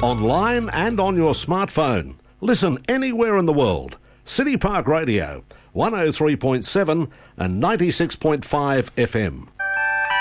online and on your smartphone. Listen anywhere in the world. City Park Radio, 103.7 and 96.5 FM.